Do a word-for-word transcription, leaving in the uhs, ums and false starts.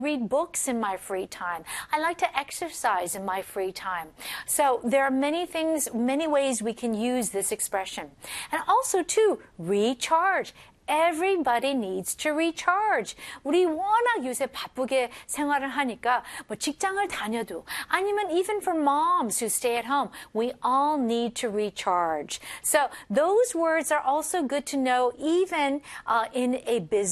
read books in my free time. I like to exercise in my free time. So there are many things, many ways we can use this expression. And also, too, recharge. Everybody needs to recharge. 우리 워낙 요새 바쁘게 생활을 하니까 뭐 직장을 다녀도 아니면 even for moms who stay at home, we all need to recharge. So those words are also good to know even uh, in a business